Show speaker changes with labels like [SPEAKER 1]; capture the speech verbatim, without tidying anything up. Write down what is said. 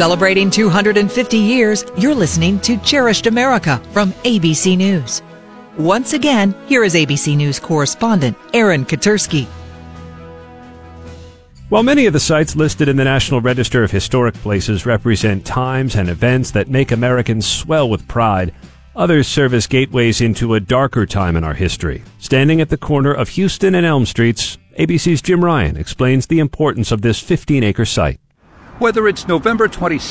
[SPEAKER 1] Celebrating two hundred fifty years, you're listening to Cherished America from A B C News. Once again, here is A B C News correspondent Aaron Katersky.
[SPEAKER 2] While many of the sites listed in the National Register of Historic Places represent times and events that make Americans swell with pride, others serve as gateways into a darker time in our history. Standing at the corner of Houston and Elm Streets, A B C's Jim Ryan explains the importance of this fifteen-acre site.
[SPEAKER 3] Whether it's November twenty-sixth,